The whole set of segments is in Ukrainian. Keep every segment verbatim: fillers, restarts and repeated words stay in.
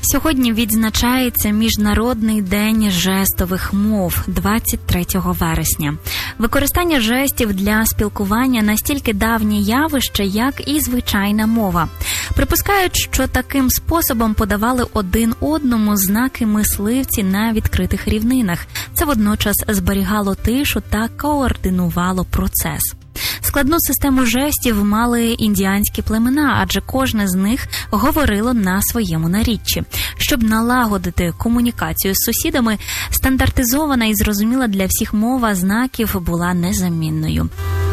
Сьогодні відзначається Міжнародний день жестових мов двадцять третього вересня. Використання жестів для спілкування настільки давнє явище, як і звичайна мова. Припускають, що таким способом подавали один одному знаки мисливці на відкритих рівнинах. Це водночас зберігало тишу та координувало процес. Складну систему жестів мали індіанські племена, адже кожне з них говорило на своєму наріччі. Щоб налагодити комунікацію з сусідами, стандартизована і зрозуміла для всіх мова знаків була незамінною.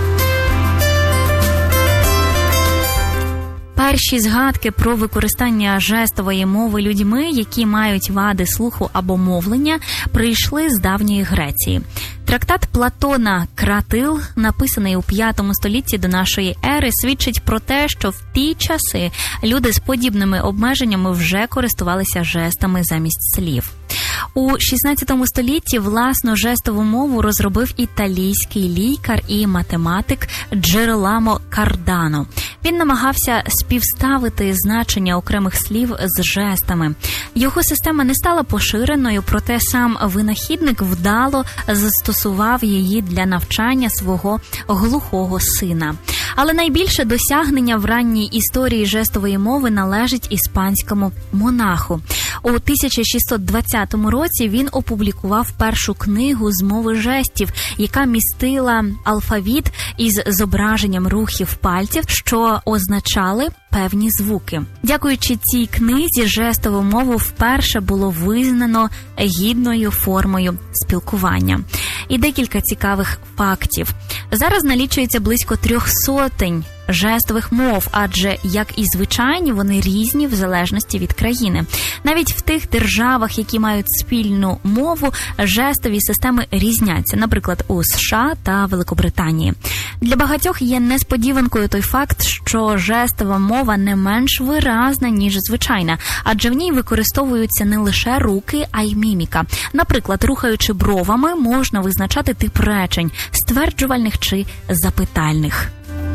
Перші згадки про використання жестової мови людьми, які мають вади слуху або мовлення, прийшли з давньої Греції. Трактат Платона «Кратил», написаний у п'ятому столітті до нашої ери, свідчить про те, що в ті часи люди з подібними обмеженнями вже користувалися жестами замість слів. У шістнадцятому столітті власну жестову мову розробив італійський лікар і математик Джероламо Кардано. Він намагався співставити значення окремих слів з жестами. Його система не стала поширеною, проте сам винахідник вдало застосував її для навчання свого глухого сина. Але найбільше досягнення в ранній історії жестової мови належить іспанському монаху. У тисяча шістсот двадцятому році він опублікував першу книгу з мови жестів, яка містила алфавіт із зображенням рухів пальців, що означали певні звуки. Дякуючи цій книзі, жестову мову вперше було визнано гідною формою спілкування. І декілька цікавих фактів. Зараз налічується близько трьох сотень жестових мов, адже, як і звичайні, вони різні в залежності від країни. Навіть в тих державах, які мають спільну мову, жестові системи різняться, наприклад, у США та Великобританії. Для багатьох є несподіванкою той факт, що жестова мова не менш виразна, ніж звичайна, адже в ній використовуються не лише руки, а й міміка. Наприклад, рухаючи бровами, можна визначати тип речень – стверджувальних чи запитальних.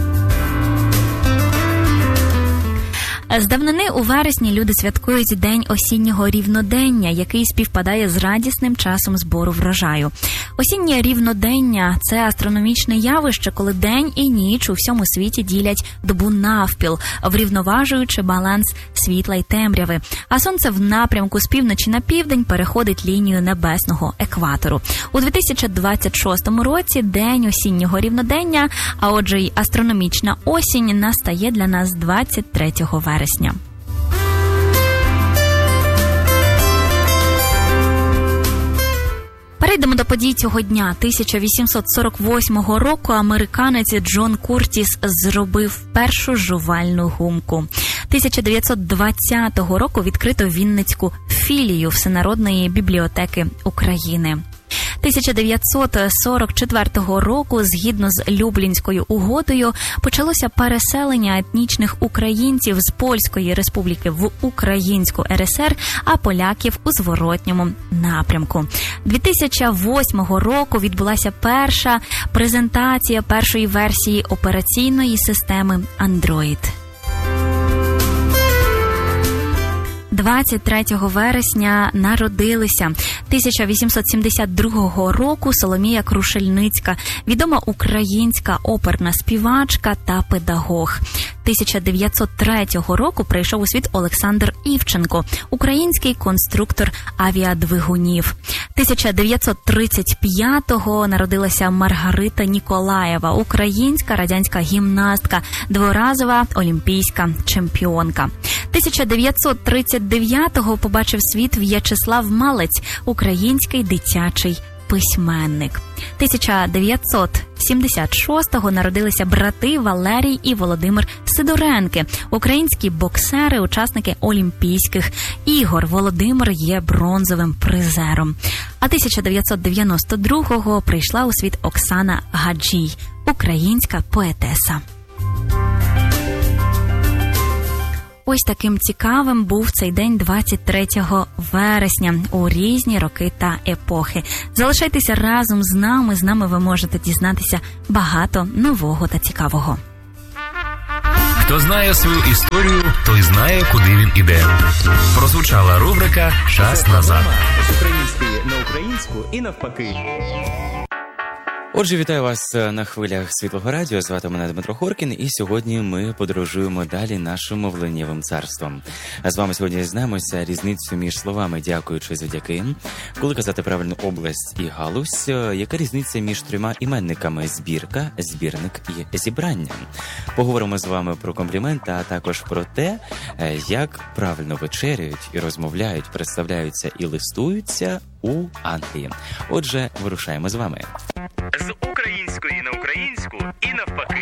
З давнини у вересні люди святкують День осіннього рівнодення, який співпадає з радісним часом збору врожаю. Осіннє рівнодення – це астрономічне явище, коли день і ніч у всьому світі ділять добу навпіл, врівноважуючи баланс світла й темряви. А сонце в напрямку з півночі на південь переходить лінію небесного екватору. У дві тисячі двадцять шостому році День осіннього рівнодення, а отже й астрономічна осінь, настає для нас двадцять третього вересня. Перейдемо до подій цього дня. тисяча вісімсот сорок восьмого року американець Джон Куртіс зробив першу жувальну гумку. тисяча дев'ятсот двадцятого року відкрито Вінницьку філію Всенародної бібліотеки України. тисяча дев'ятсот сорок четвертого року, згідно з Люблінською угодою, почалося переселення етнічних українців з Польської республіки в Українську РСР, а поляків у зворотньому напрямку. дві тисячі восьмого року відбулася перша презентація першої версії операційної системи Android. двадцять третього вересня народилися тисяча вісімсот сімдесят другого року Соломія Крушельницька, відома українська оперна співачка та педагог. тисяча дев'ятсот третього року прийшов у світ Олександр Івченко, український конструктор авіадвигунів. тисяча дев'ятсот тридцять п'ятого народилася Маргарита Ніколаєва, українська радянська гімнастка, дворазова олімпійська чемпіонка. тисяча дев'ятсот тридцять дев'ятого побачив світ В'ячеслав Малець, український дитячий письменник. тисяча дев'ятсот сімдесят шостого народилися брати Валерій і Володимир Сидоренки, українські боксери, учасники Олімпійських ігор. Володимир є бронзовим призером. А тисяча дев'ятсот дев'яносто другого прийшла у світ Оксана Гаджій, українська поетеса. Ось таким цікавим був цей день двадцять третього вересня у різні роки та епохи. Залишайтеся разом з нами, з нами ви можете дізнатися багато нового та цікавого. Хто знає свою історію, той знає, куди він іде. Прозвучала рубрика «Час назад». З української на українську і навпаки. Отже, вітаю вас на хвилях Світлого радіо. Звати мене Дмитро Хоркін, і сьогодні ми подорожуємо далі нашим мовленнєвим царством. А з вами сьогодні дізнаємося різницю між словами «дякуючи», «завдяки», коли казати правильно «область» і «галузь», яка різниця між трьома іменниками «збірка», «збірник» і «зібрання». Поговоримо з вами про компліменти, а також про те, як правильно вечеряють і розмовляють, представляються і листуються у Англії. Отже, вирушаємо з вами. З української на українську і навпаки.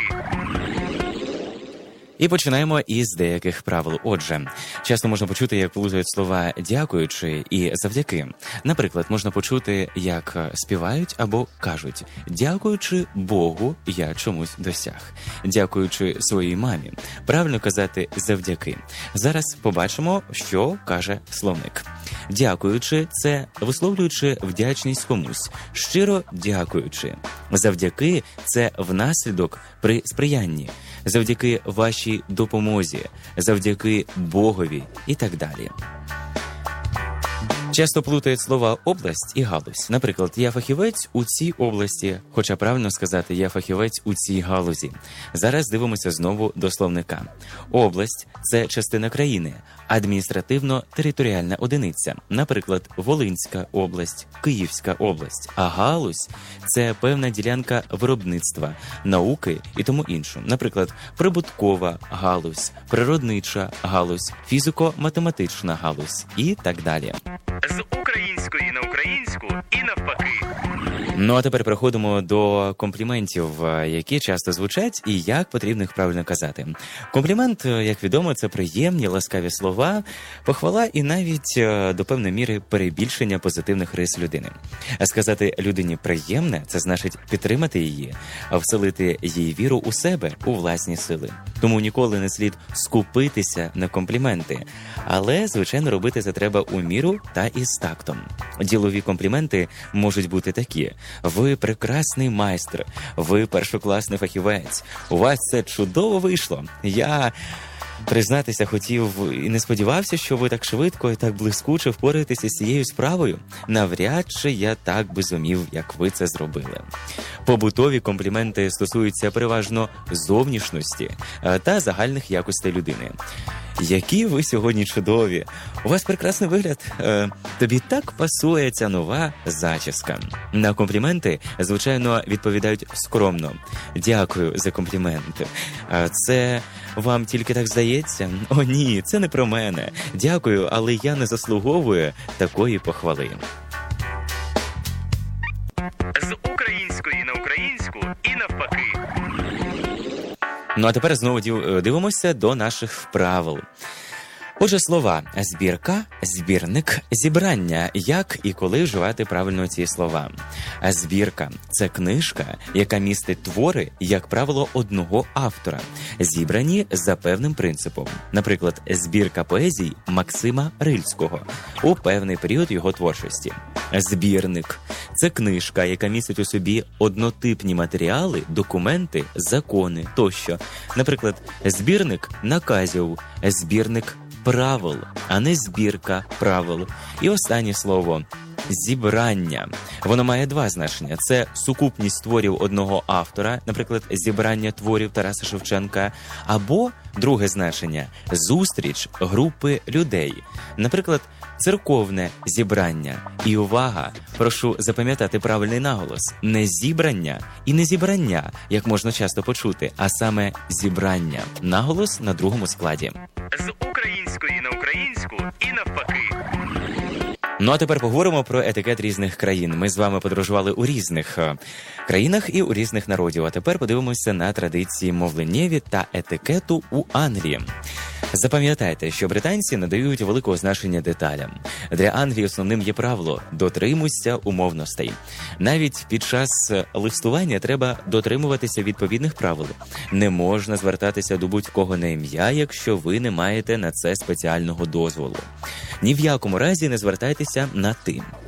І починаємо із деяких правил. Отже, часто можна почути, як плутають слова «дякуючи» і «завдяки». Наприклад, можна почути, як співають або кажуть «дякуючи Богу, я чомусь досяг». «Дякуючи своїй мамі». Правильно казати «завдяки». Зараз побачимо, що каже словник. Дякуючи – це висловлюючи вдячність комусь, щиро дякуючи. Завдяки – це внаслідок при сприянні, завдяки вашій допомозі, завдяки Богові і так далі. Часто плутають слова «область» і «галузь». Наприклад, «я фахівець у цій області», хоча правильно сказати «я фахівець у цій галузі». Зараз дивимося знову до словника. Область – це частина країни, адміністративно-територіальна одиниця. Наприклад, Волинська область, Київська область. А галузь – це певна ділянка виробництва, науки і тому інше. Наприклад, прибуткова галузь, природнича галузь, фізико-математична галузь і так далі. З української на українську і навпаки. Ну а тепер переходимо до компліментів, які часто звучать і як потрібно їх правильно казати. Комплімент, як відомо, це приємні, ласкаві слова, похвала і навіть до певної міри перебільшення позитивних рис людини. А сказати людині приємне – це значить підтримати її, а вселити їй віру у себе, у власні сили. Тому ніколи не слід скупитися на компліменти. Але, звичайно, робити це треба у міру та із тактом. Ділові компліменти можуть бути такі. Ви прекрасний майстер, ви першокласний фахівець, у вас це чудово вийшло. Я, признатися, хотів і не сподівався, що ви так швидко і так блискуче впораєтеся з цією справою. Навряд чи я так би зумів, як ви це зробили. Побутові компліменти стосуються переважно зовнішності та загальних якостей людини. Які ви сьогодні чудові! У вас прекрасний вигляд. Е, тобі так пасує ця нова зачіска. На компліменти, звичайно, відповідають скромно. Дякую за комплімент. Е, це вам тільки так здається? О ні, це не про мене. Дякую, але я не заслуговую такої похвали. З української на українську і навпаки. Ну а тепер знову дивимося до наших правил. Отже, слова «збірка», «збірник», «зібрання». Як і коли вживати правильно ці слова? Збірка – це книжка, яка містить твори, як правило, одного автора, зібрані за певним принципом. Наприклад, збірка поезій Максима Рильського у певний період його творчості. Збірник – це книжка, яка містить у собі однотипні матеріали, документи, закони тощо. Наприклад, збірник наказів, збірник правил, а не збірка правил. І останнє слово – зібрання. Воно має два значення. Це сукупність творів одного автора, наприклад, зібрання творів Тараса Шевченка, або друге значення – зустріч групи людей. Наприклад, церковне зібрання. І увага! Прошу запам'ятати правильний наголос. Не зібрання і не зібрання, як можна часто почути, а саме зібрання. Наголос на другому складі. З української на українську і навпаки. Ну а тепер поговоримо про етикет різних країн. Ми з вами подорожували у різних країнах і у різних народів. А тепер подивимося на традиції мовленнєві та етикету у Англії. Запам'ятайте, що британці надають великого значення деталям. Для Англії основним є правило – дотримуйся умовностей. Навіть під час листування треба дотримуватися відповідних правил. Не можна звертатися до будь-кого на ім'я, якщо ви не маєте на це спеціального дозволу. Ні в якому разі не звертайтеся на «ти».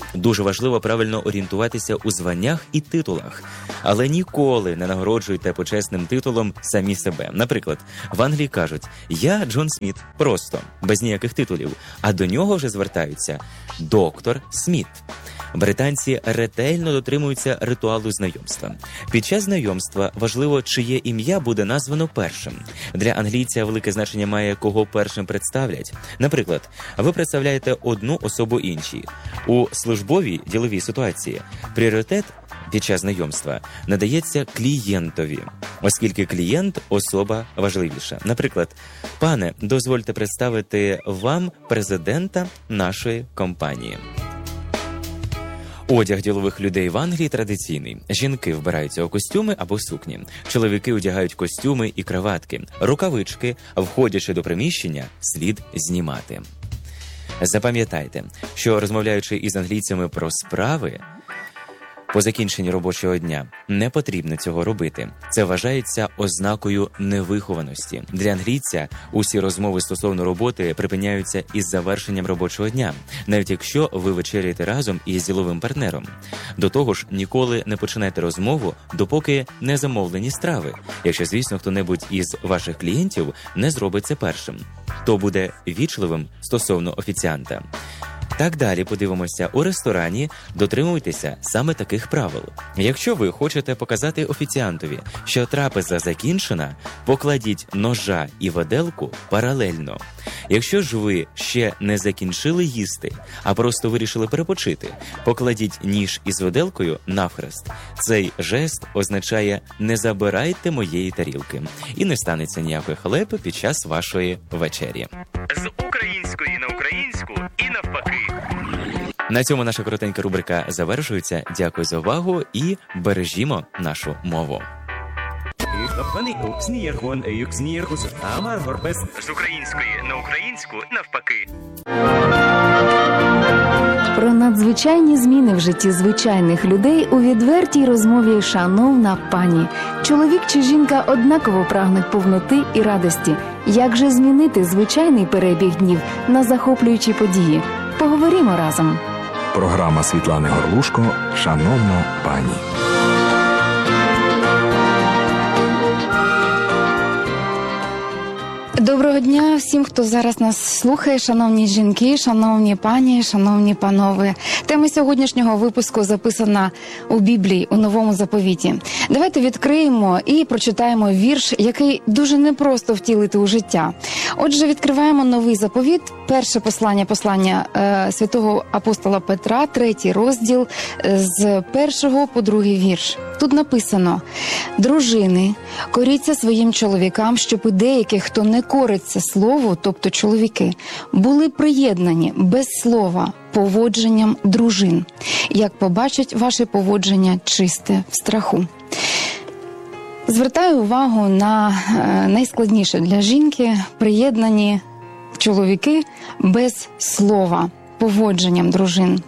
Дуже важливо правильно орієнтуватися у званнях і титулах, але ніколи не нагороджуйте почесним титулом самі себе. Наприклад, в Англії кажуть «Я Джон Сміт», просто, без ніяких титулів, а до нього вже звертаються «Доктор Сміт». Британці ретельно дотримуються ритуалу знайомства. Під час знайомства важливо, чиє ім'я буде названо першим. Для англійця велике значення має, кого першим представлять. Наприклад, ви представляєте одну особу іншій. У службовій діловій ситуації пріоритет під час знайомства надається клієнтові, оскільки клієнт – особа важливіша. Наприклад, пане, дозвольте представити вам президента нашої компанії. Одяг ділових людей в Англії традиційний. Жінки вбираються у костюми або сукні. Чоловіки одягають костюми і краватки. Рукавички, входячи до приміщення, слід знімати. Запам'ятайте, що розмовляючи із англійцями про справи, по закінченні робочого дня не потрібно цього робити. Це вважається ознакою невихованості. Для англійця усі розмови стосовно роботи припиняються із завершенням робочого дня, навіть якщо ви вечеряєте разом із діловим партнером. До того ж, ніколи не починайте розмову, допоки не замовлені страви, якщо, звісно, хто-небудь із ваших клієнтів не зробить це першим. То буде вічливим стосовно офіціанта. Так далі подивимося, у ресторані дотримуйтеся саме таких правил. Якщо ви хочете показати офіціантові, що трапеза закінчена, покладіть ножа і виделку паралельно. Якщо ж ви ще не закінчили їсти, а просто вирішили перепочити, покладіть ніж із виделкою навхрест. Цей жест означає «не забирайте моєї тарілки» і не станеться ніякої халепи під час вашої вечері. З української на українську і навпаки. На цьому наша коротенька рубрика завершується. Дякую за увагу і бережімо нашу мову. З української на українську навпаки. Про надзвичайні зміни в житті звичайних людей у відвертій розмові «Шановна пані». Чоловік чи жінка однаково прагнуть повноти і радості. Як же змінити звичайний перебіг днів на захоплюючі події? Поговоримо разом. Програма Світлани Горлушко «Шановна пані». Доброго дня всім, хто зараз нас слухає, шановні жінки, шановні пані, шановні панове. Тема сьогоднішнього випуску записана у Біблії, у Новому Заповіті. Давайте відкриємо і прочитаємо вірш, який дуже непросто втілити у життя. Отже, відкриваємо Новий Заповіт, перше послання, послання е, святого апостола Петра, третій розділ, е, з першого по другий вірш. Тут написано: «Дружини, коріться своїм чоловікам, щоб і деяких, хто не кориться слову, тобто чоловіки, були приєднані без слова поводженням дружин, як побачать ваше поводження чисте в страху». Звертаю увагу на е, найскладніше для жінки – приєднані чоловіки без слова поводженням дружин.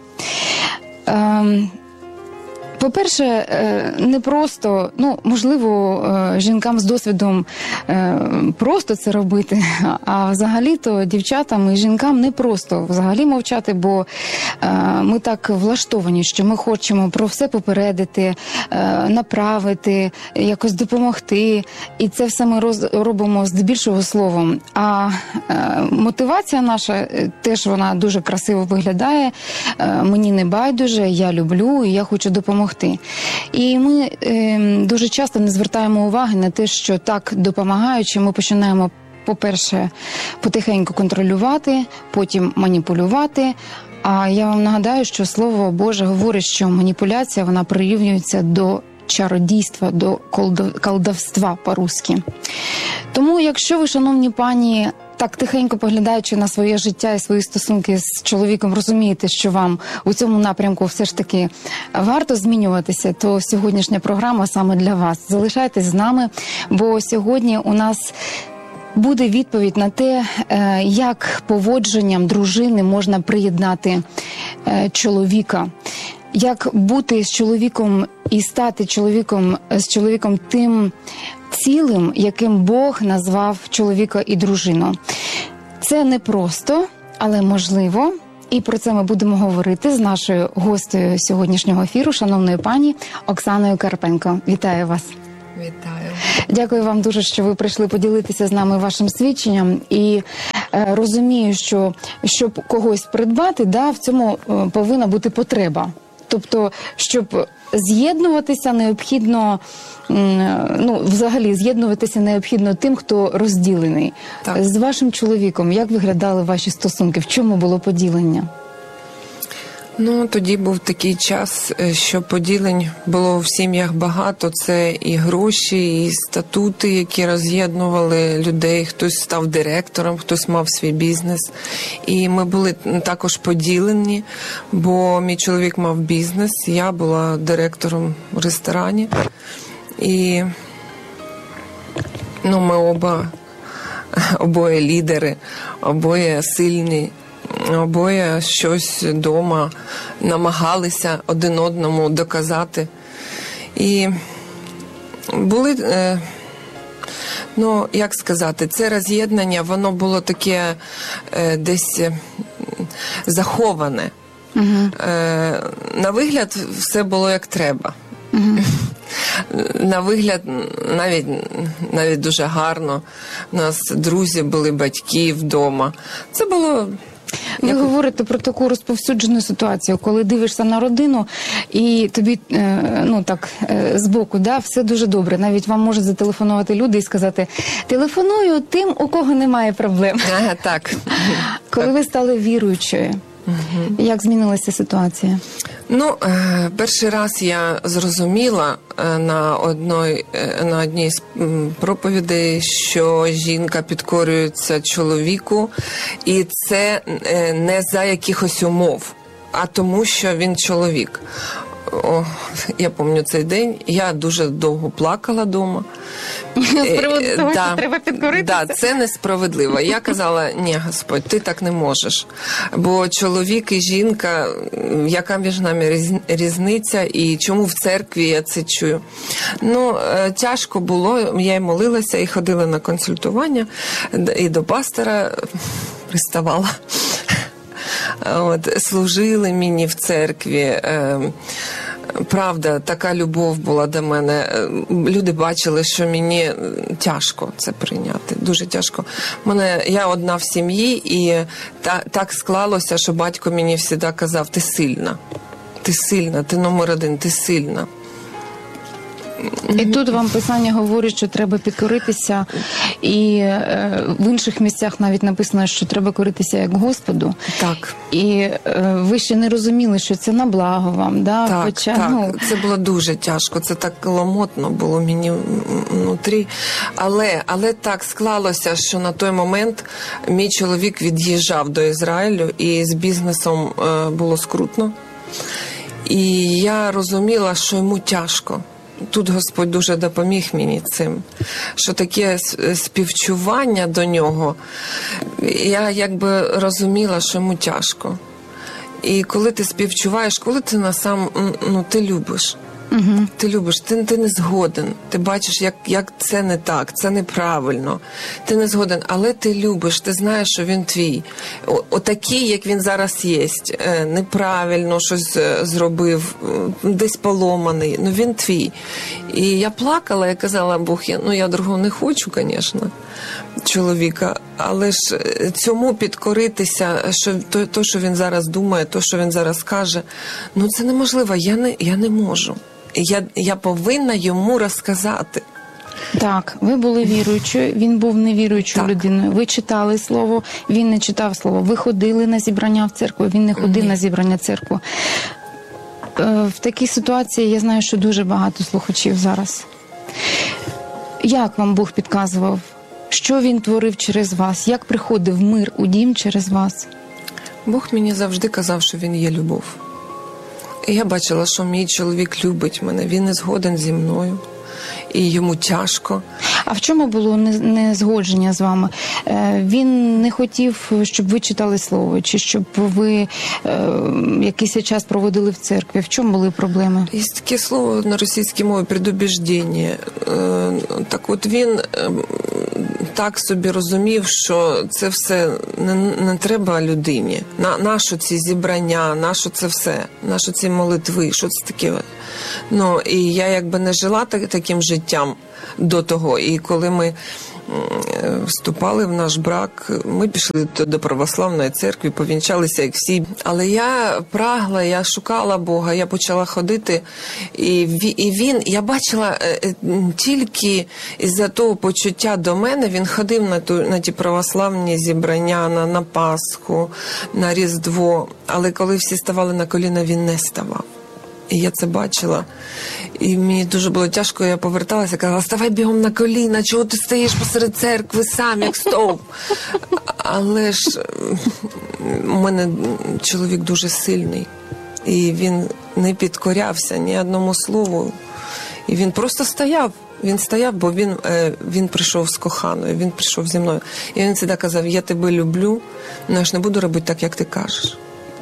Е, По-перше, не просто, ну, можливо, жінкам з досвідом просто це робити, а взагалі-то дівчатам і жінкам не просто взагалі мовчати, бо ми так влаштовані, що ми хочемо про все попередити, направити, якось допомогти, і це все ми роз, робимо здебільшого словом. А мотивація наша теж вона дуже красиво виглядає, мені не байдуже, я люблю і я хочу допомогти. І ми е, дуже часто не звертаємо уваги на те, що так допомагаючи, ми починаємо, по-перше, потихеньку контролювати, потім маніпулювати. А я вам нагадаю, що Слово Боже говорить, що маніпуляція, вона прирівнюється до чародійства, до колдовства по-русски. Тому, якщо ви, шановні пані, так тихенько поглядаючи на своє життя і свої стосунки з чоловіком, розумієте, що вам у цьому напрямку все ж таки варто змінюватися, то сьогоднішня програма саме для вас. Залишайтесь з нами, бо сьогодні у нас буде відповідь на те, як поводженням дружини можна приєднати чоловіка. Як бути з чоловіком і стати чоловіком, з чоловіком тим цілим, яким Бог назвав чоловіка і дружину. Це непросто, але можливо. І про це ми будемо говорити з нашою гостею сьогоднішнього ефіру, шановною пані Оксаною Карпенко. Вітаю вас. Вітаю. Дякую вам дуже, що ви прийшли поділитися з нами вашим свідченням. І е, розумію, що щоб когось придбати, да, в цьому е, повинна бути потреба. Тобто, щоб з'єднуватися необхідно, м, ну, взагалі, з'єднуватися необхідно тим, хто розділений. Так. З вашим чоловіком, як виглядали ваші стосунки? В чому було поділення? Ну, тоді був такий час, е, що поділень було в сім'ях багато. Це і гроші, і статути, які роз'єднували людей. Хтось став директором, хтось мав свій бізнес. І ми були також поділені, бо мій чоловік мав бізнес, я була директором в ресторані. І ну, ми оба, обоє лідери, обоє сильні. Обоє щось вдома намагалися один одному доказати. І були, е, ну, як сказати, це роз'єднання, воно було таке е, десь е, заховане. Угу. Е, на вигляд все було як треба. Угу. На вигляд навіть, навіть дуже гарно. У нас друзі були, батьки вдома. Це було... Ви Як... говорите про таку розповсюджену ситуацію, коли дивишся на родину і тобі, е, ну так, е, збоку, да, все дуже добре. Навіть вам можуть зателефонувати люди і сказати: телефоную тим, у кого немає проблем. Ага, так. Коли так. ви стали віруючою, угу. Як змінилася ситуація? Ну, е, перший раз я зрозуміла е, на одній, е, на одній з м, проповідей, що жінка підкорюється чоловіку, і це е, не за якихось умов, а тому, що він чоловік. О, я пам'ятаю цей день, я дуже довго плакала вдома. З приводу того, да, що треба підкоритися? Да, це несправедливо. Я казала: ні, Господь, ти так не можеш. Бо чоловік і жінка, яка між нами різниця, і чому в церкві я це чую? Ну, тяжко було, я й молилася, і ходила на консультування, і до пастора приставала. От, служили мені в церкві. Правда, така любов була до мене. Люди бачили, що мені тяжко це прийняти. Дуже тяжко. Мене, я одна в сім'ї, і та, так склалося, що батько мені завжди казав: ти сильна, ти сильна, ти номер один, ти сильна. І тут вам Писання говорить, що треба підкоритися, і е, в інших місцях навіть написано, що треба коритися як Господу. Так. І е, ви ще не розуміли, що це на благо вам, да? Так, Хоча, так. Ну... Це було дуже тяжко, це так ломотно було мені внутрі. Але, але так склалося, що на той момент мій чоловік від'їжджав до Ізраїлю, і з бізнесом е, було скрутно. І я розуміла, що йому тяжко. Тут Господь дуже допоміг мені цим, що таке співчування до нього, я якби розуміла, що йому тяжко. І коли ти співчуваєш, коли ти насам, ну, ти любиш, угу. ти любиш, ти, ти не згоден, ти бачиш, як, як це не так, це неправильно, ти не згоден, але ти любиш, ти знаєш, що він твій. О, отакий, як він зараз є, неправильно щось зробив, десь поломаний, ну він твій. І я плакала, я казала: Бог, я, ну я другого не хочу, звісно, чоловіка, але ж цьому підкоритися, що то, то, що він зараз думає, то, що він зараз каже, ну це неможливо, я не, я не можу. Я, я повинна йому розказати. Так, ви були віруючою, він був невіруючою так. людиною. Ви читали слово, він не читав слово. Ви ходили на зібрання в церкву, він не ходив Ні. на зібрання в церкву. В такій ситуації я знаю, що дуже багато слухачів зараз. Як вам Бог підказував? Що він творив через вас? Як приходив мир у дім через вас? Бог мені завжди казав, що він є любов. І я бачила, що мій чоловік любить мене, він не згоден зі мною. І йому тяжко. А в чому було незгодження з вами? Він не хотів, щоб ви читали слово, чи щоб ви е, якийсь час проводили в церкві? В чому були проблеми? Є таке слово на російській мові — предубіждення. Е, так от він е, так собі розумів, що це все не, не треба людині. На, нащо ці зібрання, нащо це все, нащо ці молитви, що це таке? Ну, і я якби не жила так, таким життям до того. І коли ми вступали в наш брак, ми пішли до православної церкви, повінчалися як всі. Але я прагла, я шукала Бога, я почала ходити, і він, я бачила тільки із-за того почуття до мене, він ходив на, ту, на ті православні зібрання, на, на Пасху, на Різдво, але коли всі ставали на коліна, він не ставав. І я це бачила. І мені дуже було тяжко, я поверталася, казала, ставай бігом на коліна, чого ти стоїш посеред церкви сам, як стовп. Але ж у мене чоловік дуже сильний. І він не підкорявся ні одному слову. І він просто стояв. Він стояв, бо він, він прийшов з коханою, він прийшов зі мною. І він завжди казав, я тебе люблю, але я ж не буду робити так, як ти кажеш.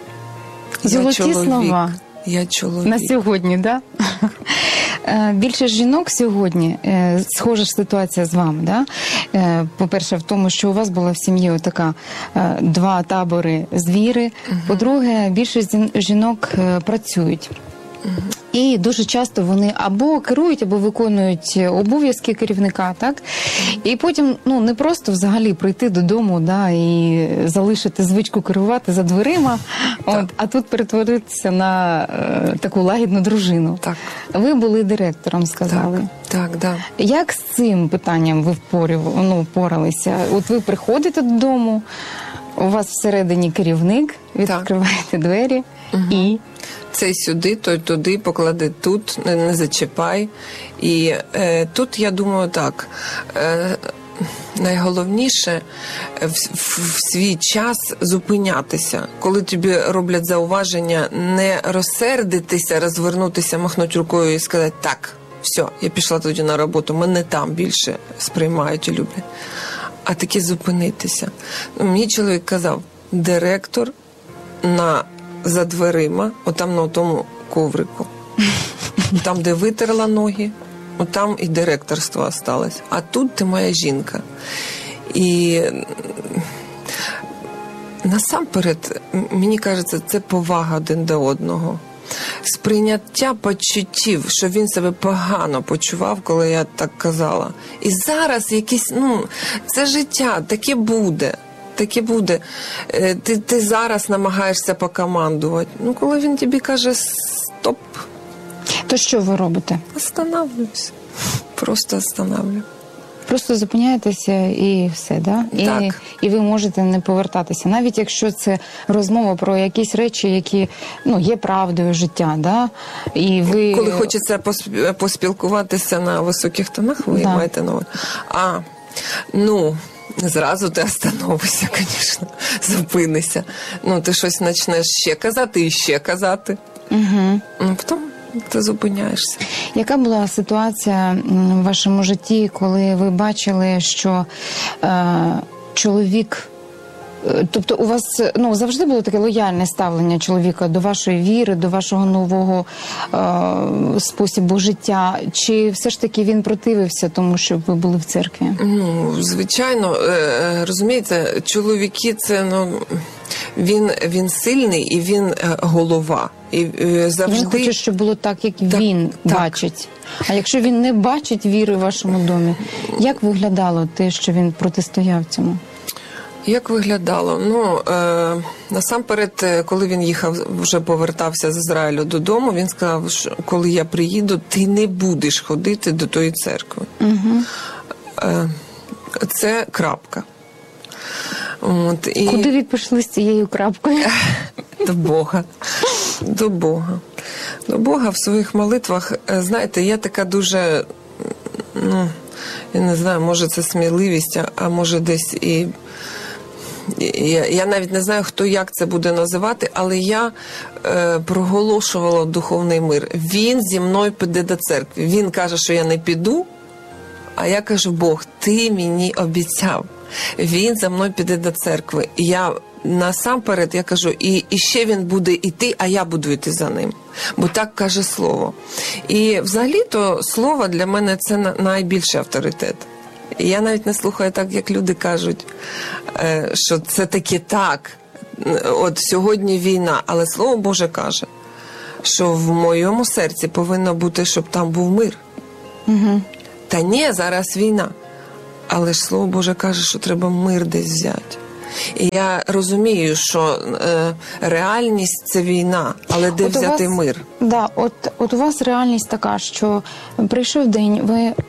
Золоті слова. Я чоловік. На сьогодні, так? Да? Більше жінок сьогодні, схожа ж ситуація з вами, да? По-перше, в тому, що у вас була в сім'ї отака два табори з віри. Угу. По-друге, більшість жінок працюють. Угу. І дуже часто вони або керують, або виконують обов'язки керівника, так? І потім, ну, не просто взагалі прийти додому, да, і залишити звичку керувати за дверима, от, а тут перетворитися на е, таку лагідну дружину. Так. Ви були директором, сказали. Так, так, да. Як з цим питанням ви впорів, ну, впоралися? От ви приходите додому, у вас всередині керівник, відкриваєте двері, угу. і... Цей сюди, той туди, поклади тут, не, не зачіпай. І е, тут, я думаю, так, е, найголовніше в, в, в свій час зупинятися. Коли тобі роблять зауваження, не розсердитися, розвернутися, махнути рукою і сказати, так, все, я пішла тоді на роботу, мене там більше сприймають і люблять. А таки зупинитися. Мій чоловік казав, директор на за дверима, отам на тому коврику. Там, де витерла ноги, отам і директорство осталось. А тут ти моя жінка. І насамперед, мені кажеться, це повага один до одного. Сприйняття почуттів, що він себе погано почував, коли я так казала. І зараз якісь, ну, це життя, таке буде. Таке буде. Ти, ти зараз намагаєшся покомандувати. Ну, коли він тобі каже стоп. То що ви робите? Останавливаюся. Просто останавливаю. Просто зупиняєтеся і все, да? Так. І, і ви можете не повертатися. Навіть якщо це розмова про якісь речі, які, ну, є правдою життя, да? І ви... Коли хочеться поспілкуватися на високих тонах, ви да. маєте на увазі. А, ну... Зразу ти остановишся, звісно, зупинися. Ну, ти щось почнеш ще казати і ще казати. Угу. Ну, потім ти зупиняєшся. Яка була ситуація в вашому житті, коли ви бачили, що е, чоловік... Тобто у вас, ну, завжди було таке лояльне ставлення чоловіка до вашої віри, до вашого нового е, способу життя? Чи все ж таки він противився тому, щоб ви були в церкві? Ну, звичайно, е, розумієте, чоловіки це, ну, він, він сильний і він е, голова. І е, завжди... Він хоче, щоб було так, як так, він так. бачить. А якщо він не бачить віри в вашому домі, як виглядало те, що він протистояв цьому? Як виглядало? Ну, е, насамперед, коли він їхав, вже повертався з Ізраїлю додому, він сказав, що коли я приїду, ти не будеш ходити до тої церкви. Угу. Е, це крапка. От, і... Куди ви пішли з цією крапкою? До Бога. До Бога. До Бога в своїх молитвах. Знаєте, я така дуже, ну, я не знаю, може це сміливість, а може десь і... Я, я навіть не знаю, хто як це буде називати, але я е, проголошувала духовний мир. Він зі мною піде до церкви. Він каже, що я не піду, а я кажу, Бог, ти мені обіцяв. Він за мною піде до церкви. Я насамперед, я кажу, і, і ще він буде йти, а я буду йти за ним. Бо так каже Слово. І взагалі-то Слово для мене це найбільший авторитет. І я навіть не слухаю так, як люди кажуть, е, що це таки так. От сьогодні війна, але Слово Боже каже, що в моєму серці повинно бути, щоб там був мир. Угу. Та ні, зараз війна. Але ж Слово Боже каже, що треба мир десь взяти. І я розумію, що е, реальність – це війна, але де От у взяти вас- мир? Да, от, от у вас реальність така, що прийшов день, ви е,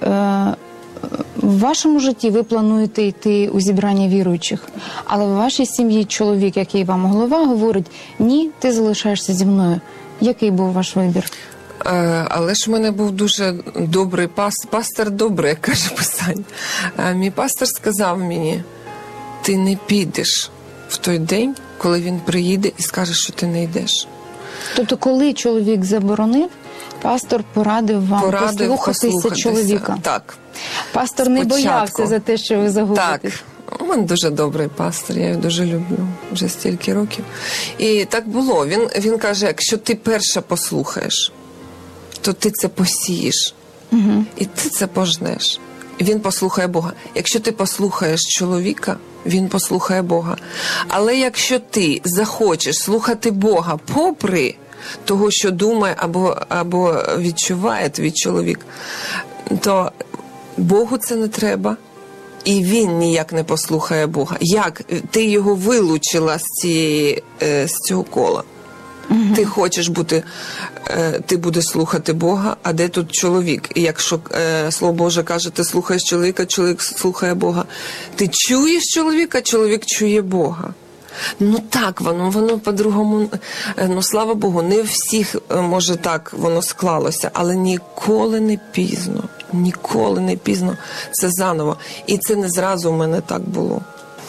в вашому житті ви плануєте йти у зібрання віруючих, але в вашій сім'ї чоловік, який вам голова, говорить: ні, ти залишаєшся зі мною. Який був ваш вибір? Е, Але ж в мене був дуже добрий пас, пастор добрий, як каже Писання. Е, Мій пастор сказав мені: ти не підеш в той день, коли він приїде і скаже, що ти не йдеш. Тобто, коли чоловік заборонив, пастор порадив вам Порадив послухатися послухатися. чоловіка. Так. Пастор не Спочатку. боявся за те, що ви загубитесь. Так, у мене дуже добрий пастор, я його дуже люблю вже стільки років. І так було. Він, він каже, якщо ти перша послухаєш, то ти це посієш. Угу. І ти це пожнеш. Він послухає Бога. Якщо ти послухаєш чоловіка, він послухає Бога. Але якщо ти захочеш слухати Бога попри того, що думає або, або відчуває твій чоловік, то Богу це не треба. І він ніяк не послухає Бога. Як ти його вилучила з цієї, е, з цього кола? Угу. Ти хочеш бути, е, ти будеш слухати Бога, а де тут чоловік? І якщо е, Слово Боже каже, ти слухаєш чоловіка, чоловік слухає Бога. Ти чуєш чоловіка, чоловік чує Бога. Ну так, воно, воно по-другому, е, ну слава Богу, не у всіх, е, може так воно склалося, але ніколи не пізно, ніколи не пізно, це заново. І це не зразу в мене так було.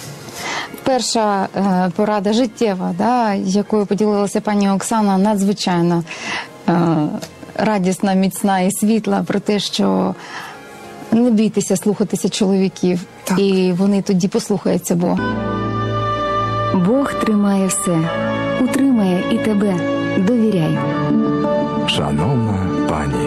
Перша е, порада життєва, да, якою поділилася пані Оксана, надзвичайно е, радісна, міцна і світла, про те, що не бійтеся слухатися чоловіків, Так. і вони тоді послухаються Бога. Бог тримає все, утримає і тебе. Довіряй. Шановна пані.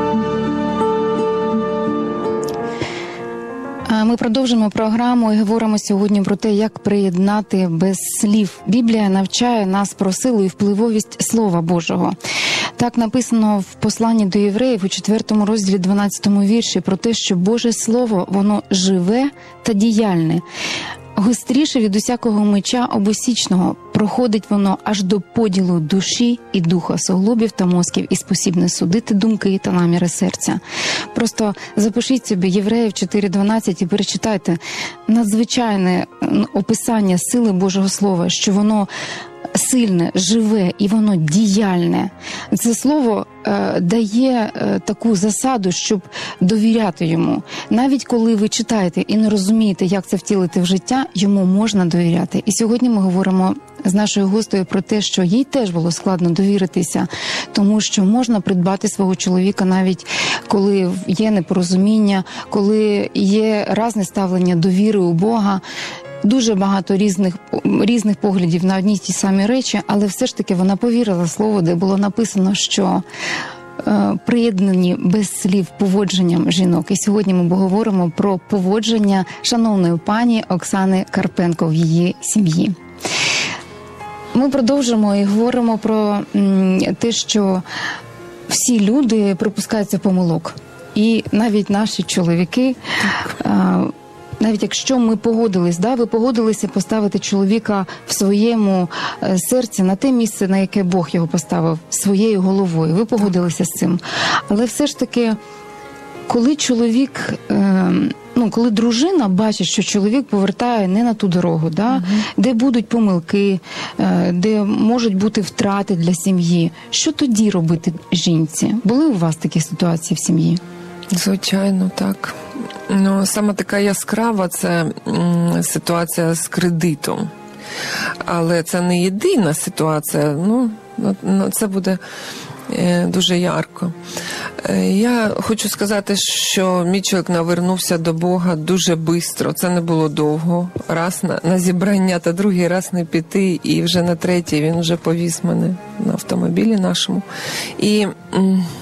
Ми продовжимо програму і говоримо сьогодні про те, як приєднати без слів. Біблія навчає нас про силу і впливовість Слова Божого. Так написано в посланні до євреїв у четвертому розділі дванадцятому вірші про те, що Боже Слово, воно живе та діяльне. Гостріше від усякого меча обосічного, проходить воно аж до поділу душі і духа, суглобів та мозків, і спосібне судити думки та наміри серця. Просто запишіть собі Євреїв чотири дванадцять і перечитайте надзвичайне описання сили Божого Слова, що воно сильне, живе і воно діяльне. Це слово е, дає е, таку засаду, щоб довіряти йому. Навіть коли ви читаєте і не розумієте, як це втілити в життя, йому можна довіряти. І сьогодні ми говоримо з нашою гостею про те, що їй теж було складно довіритися, тому що можна придбати свого чоловіка навіть коли є непорозуміння, коли є різне ставлення до віри у Бога. Дуже багато різних, різних поглядів на одні й ті самі речі, але все ж таки вона повірила слову, де було написано, що е, приєднані без слів поводженням жінок. І сьогодні ми говоримо про поводження шановної пані Оксани Карпенко в її сім'ї. Ми продовжимо і говоримо про м, те, що всі люди припускаються помилок. І навіть наші чоловіки... Е, Навіть якщо ми погодились, да, ви погодилися поставити чоловіка в своєму е, серці на те місце, на яке Бог його поставив, своєю головою. Ви погодилися з цим. Але все ж таки, коли чоловік, е, ну, коли дружина бачить, що чоловік повертає не на ту дорогу, да, угу. де будуть помилки, е, де можуть бути втрати для сім'ї, що тоді робити жінці? Були у вас такі ситуації в сім'ї? Звичайно, так. Ну, саме така яскрава це м, ситуація з кредитом. Але це не єдина ситуація. Ну, ну це буде е, дуже ярко. Е, я хочу сказати, що мій чоловік навернувся до Бога дуже швидко. Це не було довго. Раз на, на зібрання, та другий раз не піти. І вже на третій він вже повіз мене на автомобілі нашому. І... М,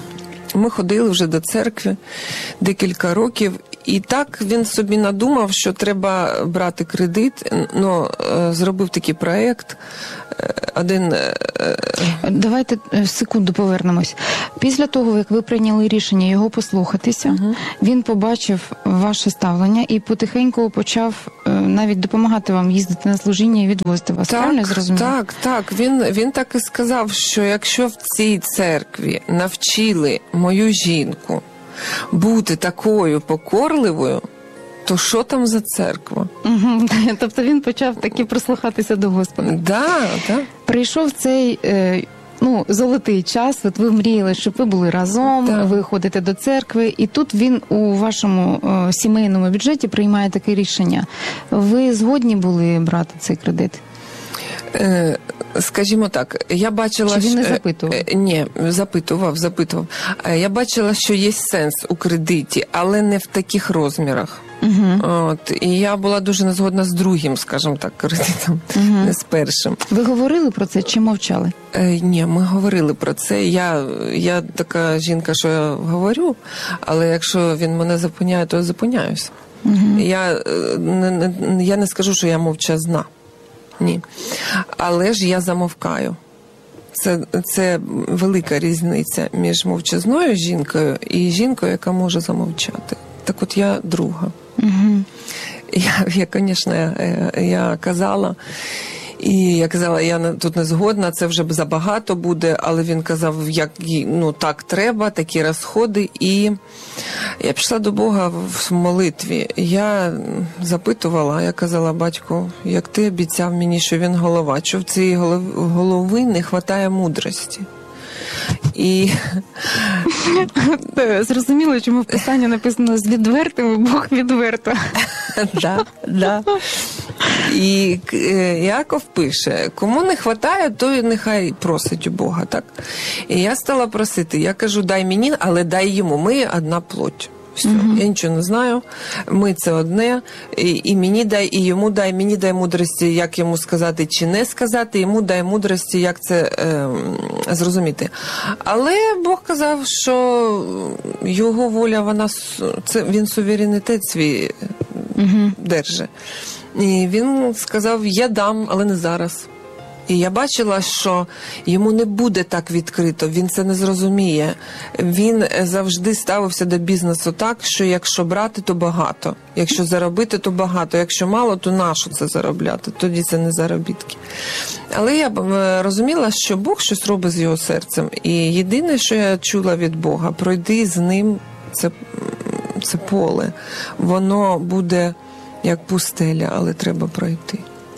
Ми ходили вже до церкви декілька років, і так він собі надумав, що треба брати кредит. Ну, е, зробив такий проєкт. Е, Один е, Давайте е, секунду повернемось. Після того, як ви прийняли рішення його послухатися, Угу. він побачив ваше ставлення і потихеньку почав е, навіть допомагати вам їздити на служіння і відвозити вас. Правильно я зрозуміла? Так, так. Він, він так і сказав, що якщо в цій церкві навчили мою жінку бути такою покорливою, то що там за церква? Угу. Тобто він почав таки прислухатися до Господа. Да, да. Прийшов цей е, ну, золотий час, от ви мріяли, щоб ви були разом, Так. ви ходите до церкви, і тут він у вашому е, сімейному бюджеті приймає таке рішення. Ви згодні були брати цей кредит? Е, Скажімо так, я бачила, Чи він не що- запитував? Е, Ні, запитував, запитував. Е, Я бачила, що є сенс у кредиті, але не в таких розмірах. Угу. От, і я була дуже не згодна з другим, скажімо так, кредитом, Угу. не з першим. Ви говорили про це чи мовчали? Е, ні, ми говорили про це. Я, я така жінка, що я говорю, але якщо він мене зупиняє, то я зупиняюся. Угу. Я, е, не, не, я не скажу, що я мовчазна. Ні. Але ж я замовкаю. Це, це велика різниця між мовчазною жінкою і жінкою, яка може замовчати. Так от я друга. Угу. Я, я, звісно, я, я казала, і я казала, я не- тут не згодна, це вже забагато буде, але він казав, як, й- ну, так треба, такі розходи. І я пішла до Бога в молитві. Я запитувала, я казала, батько, як ти обіцяв мені, що він голова, що в цієї голов- голови не вистачає мудрості. І Зрозуміло, чому в писанні написано «з відвертими Бог відверто». да, да. І е, Яков пише, кому не вистачає, той нехай просить у Бога, так? І я стала просити, я кажу, дай мені, але дай йому, ми одна плоть. Все, Мгм. я нічого не знаю, ми це одне, і, і мені дай, і йому дай, мені дай мудрості, як йому сказати чи не сказати, йому дай мудрості, як це е, зрозуміти. Але Бог казав, що його воля, вона, с- це, він суверенітет свій Угу. держи. І він сказав, я дам, але не зараз. І я бачила, що йому не буде так відкрито, він це не зрозуміє. Він завжди ставився до бізнесу так, що якщо брати, то багато. Якщо заробити, то багато. Якщо мало, то нащо це заробляти? Тоді це не заробітки. Але я е, розуміла, що Бог щось робить з його серцем. І єдине, що я чула від Бога, пройди з ним це, це поле. Воно буде як пустеля, але треба пройти.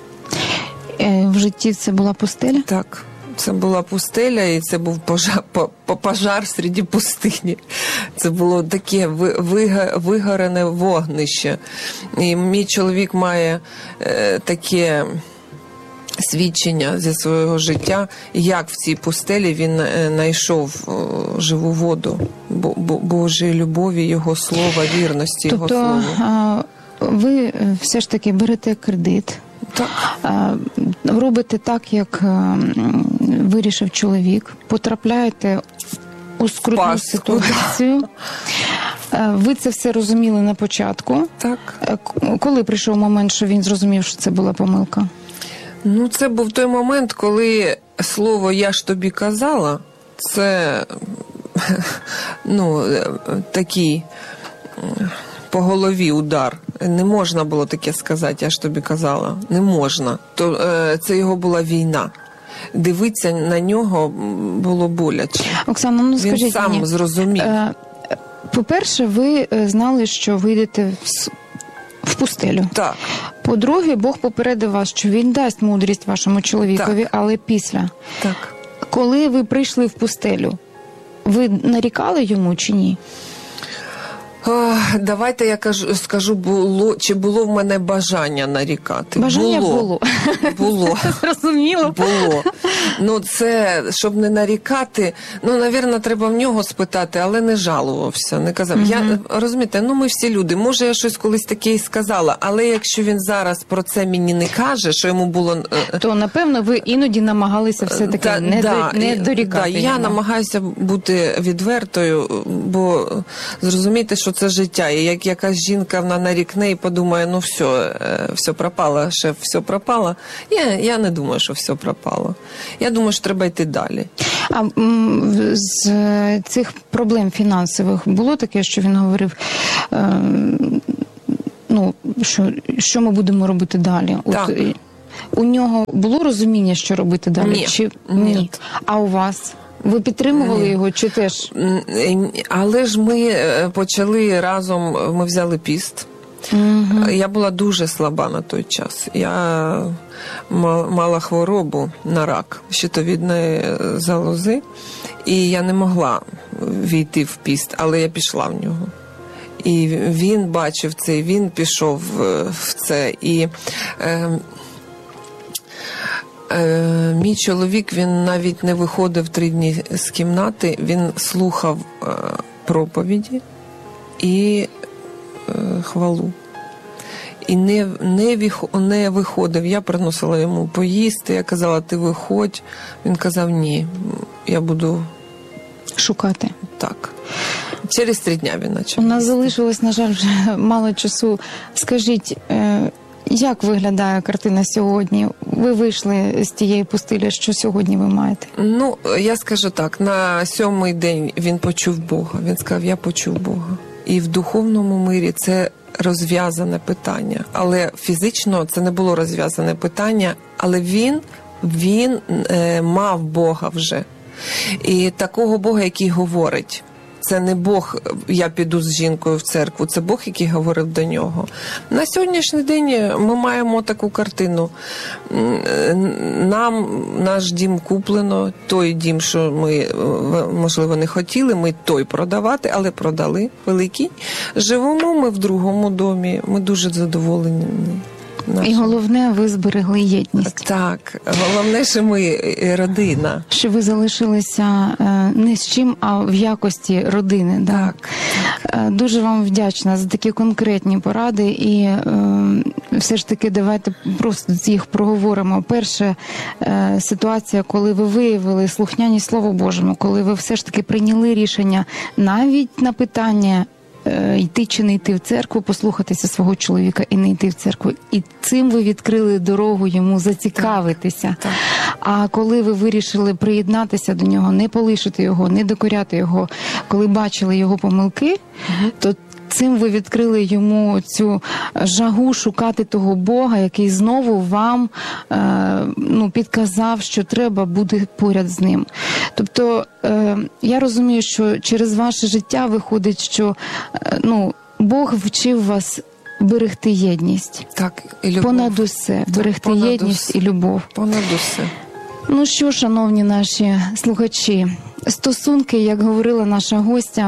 Е, В житті це була пустеля? Так, це була пустеля, і це був пожар, по- по- пожар серед пустині. Це було таке ви- вига- вигорене вогнище. І мій чоловік має е, таке свідчення зі свого життя, як в цій пустелі він е, знайшов е, живу воду, Бо- Бо- Божої любові, його слова, вірності, його Тобто слова. а, ви е, все ж таки берете кредит, Так. а, робите так, як е, м, вирішив чоловік, потрапляєте у скрутну Пастку, ситуацію. Е, Ви це все розуміли на початку. Так. Е, к- Коли прийшов момент, що він зрозумів, що це була помилка? Ну, це був той момент, коли слово «я ж тобі казала», це ну, е, такий е, по голові удар. Не можна було таке сказати, я ж тобі казала. Не можна. То е, це його була війна. Дивитися на нього було боляче. Оксана, ну Він скажіть сам мені, зрозумів. е, по-перше, ви е, знали, що ви йдете в, с- в пустелю. Так, По-друге, Бог попередив вас, що він дасть мудрість вашому чоловікові, Так. але після. так. Коли ви прийшли в пустелю, ви нарікали йому чи ні? Ох, давайте я кажу, скажу, було, чи було в мене бажання нарікати? Бажання було. Було. Зрозуміло. Було. Ну, це, щоб не нарікати, ну, навірно, треба в нього спитати, але не жалувався, не казав. Мгм. Я, розумієте, ну, ми всі люди, може, я щось колись таке і сказала, але якщо він зараз про це мені не каже, що йому було... е, То, напевно, ви іноді намагалися все-таки Та- не, да, до, не і- дорікати. Да, я йому. намагаюся бути відвертою, бо зрозуміти, що це життя. І як якась жінка вона нарікне і подумає, ну все, е, все пропало, шеф, все пропало. Я, я не думаю, що все пропало. Я думаю, що треба йти далі. А м, в- з е, цих проблем фінансових було таке, що він говорив, е, ну, що, що ми будемо робити далі? Так. От, і у нього було розуміння, що робити далі? Ні. Чи Ні. А у вас? Ви підтримували Ні. його чи теж? М, е, Але ж ми е, почали разом, ми взяли піст. Мгм. Я була дуже слаба на той час. Я ма- мала хворобу на рак щитовідної залози, і я не могла війти в піст, але я пішла в нього. І він бачив це, і він пішов е, в це. І е, е, мій чоловік, він навіть не виходив три дні з кімнати, він слухав е, проповіді і е, хвалу. І не, не, віх, не виходив. Я приносила йому поїсти, я казала, ти виходь. Він казав, ні, я буду Шукати. так. Через три дня він У почав. нас їсти. залишилось, на жаль, вже мало часу. Скажіть, е, як виглядає картина сьогодні? Ви вийшли з тієї пустелі, що сьогодні ви маєте? Ну, я скажу так, на сьомий день він почув Бога. Він сказав, я почув Бога. І в духовному мирі це розв'язане питання. Але фізично це не було розв'язане питання, але він, він е, мав Бога вже. І такого Бога, який говорить. Це не Бог, я піду з жінкою в церкву, це Бог, який говорив до нього. На сьогоднішній день ми маємо таку картину. Нам наш дім куплено, той дім, що ми, можливо, не хотіли, ми той продавати, але продали великий. Живемо ми в другому домі, ми дуже задоволені. Нашим. І головне, ви зберегли єдність. Так, головне, що ми родина. Що ви залишилися е, не з чим, а в якості родини. Да? Так, Е, Дуже вам вдячна за такі конкретні поради. І е, все ж таки давайте просто їх проговоримо. Перша е, ситуація, коли ви виявили слухняність Слову Божому, коли ви все ж таки прийняли рішення навіть на питання е, йти чи не йти в церкву, послухатися свого чоловіка і не йти в церкву. І цим ви відкрили дорогу йому зацікавитися. Так. А коли ви вирішили приєднатися до нього, не полишити його, не докоряти його, коли бачили його помилки, то цим ви відкрили йому цю жагу шукати того Бога, який знову вам е, ну, підказав, що треба бути поряд з ним. Тобто е, я розумію, що через ваше життя виходить, що е, ну, Бог вчив вас берегти єдність. Так, і любов. Понад усе, берегти понад єдність усе. і любов. Понад усе. Ну що, шановні наші слухачі, стосунки, як говорила наша гостя,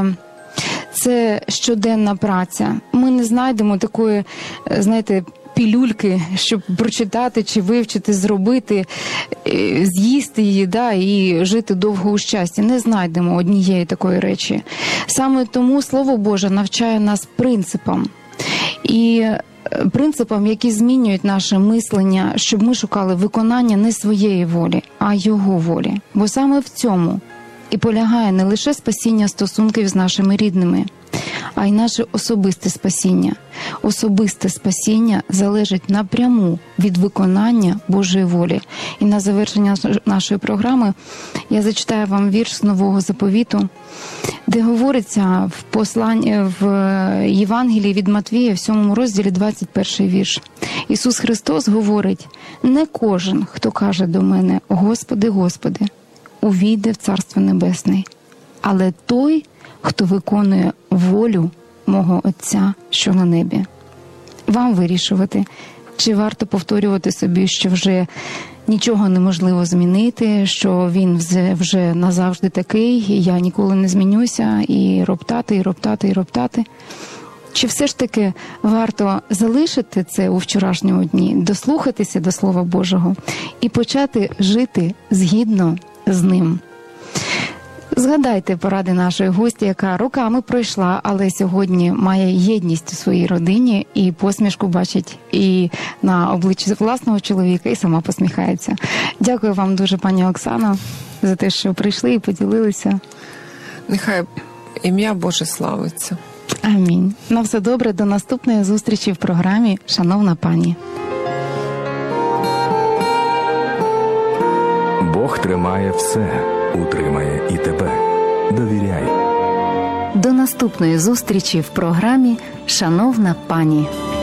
це щоденна праця. Ми не знайдемо такої, знаєте, пілюльки, щоб прочитати чи вивчити, зробити, е, з'їсти її, да, і жити довго у щасті. Не знайдемо однієї такої речі. Саме тому Слово Боже навчає нас принципам. І принципам, які змінюють наше мислення, щоб ми шукали виконання не своєї волі, а Його волі. Бо саме в цьому і полягає не лише спасіння стосунків з нашими рідними, а й наше особисте спасіння. Особисте спасіння залежить напряму від виконання Божої волі. І на завершення нашої програми я зачитаю вам вірш з Нового Заповіту, де говориться в посланні в Євангелії від Матвія, в сьомому розділі, двадцять перший вірш. Ісус Христос говорить: «Не кожен, хто каже до мене: Господи, Господи, увійде в Царство Небесне, але той, хто виконує волю мого Отця, що на небі». Вам вирішувати, чи варто повторювати собі, що вже нічого неможливо змінити, що він вже- вже назавжди такий, і я ніколи не змінюся, і роптати, і роптати, і роптати. Чи все ж таки варто залишити це у вчорашньому дні, дослухатися до Слова Божого і почати жити згідно з ним? Згадайте поради нашої гості, яка роками пройшла, але сьогодні має єдність у своїй родині і посмішку бачить і на обличчі власного чоловіка, і сама посміхається. Дякую вам дуже, пані Оксано, за те, що прийшли і поділилися. Нехай ім'я Боже славиться. Амінь. На все добре, до наступної зустрічі в програмі «Шановна пані». Бог тримає все, утримає і тебе. Довіряй. До наступної зустрічі в програмі «Шановна пані».